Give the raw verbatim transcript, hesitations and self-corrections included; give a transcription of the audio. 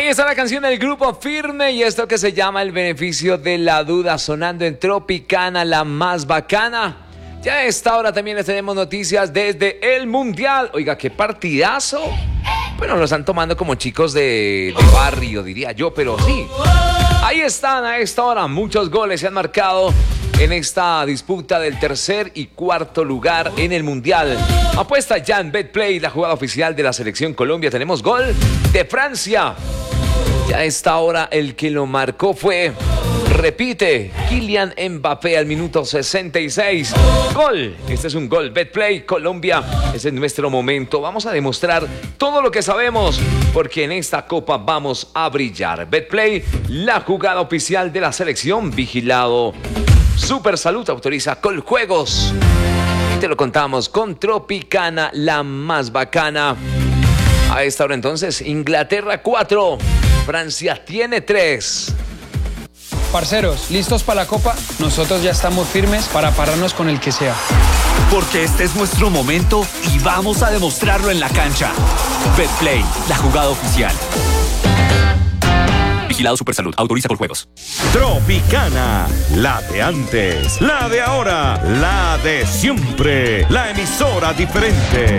Ahí está la canción del grupo Firme y esto que se llama El Beneficio de la Duda, sonando en Tropicana, la más bacana. Ya a esta hora también les tenemos noticias desde el Mundial. Oiga, qué partidazo. Bueno, lo están tomando como chicos de, de barrio, diría yo, pero sí. Ahí están a esta hora. Muchos goles se han marcado en esta disputa del tercer y cuarto lugar en el Mundial. Apuesta ya en Betplay, la jugada oficial de la Selección Colombia. Tenemos gol de Francia. Ya a esta hora el que lo marcó fue, repite, Kylian Mbappé al minuto sesenta y seis. Gol. Este es un gol. Betplay, Colombia. Ese es nuestro momento. Vamos a demostrar todo lo que sabemos, porque en esta copa vamos a brillar. Betplay, la jugada oficial de la selección. Vigilado Super Salud, autoriza Coljuegos. Y te lo contamos con Tropicana, la más bacana. A esta hora entonces, Inglaterra cuatro, Francia tiene tres. Parceros, ¿listos para la Copa? Nosotros ya estamos firmes para pararnos con el que sea. Porque este es nuestro momento y vamos a demostrarlo en la cancha. Betplay, la jugada oficial. Vigilado Supersalud, autoriza Coljuegos. Tropicana, la de antes, la de ahora, la de siempre, la emisora diferente.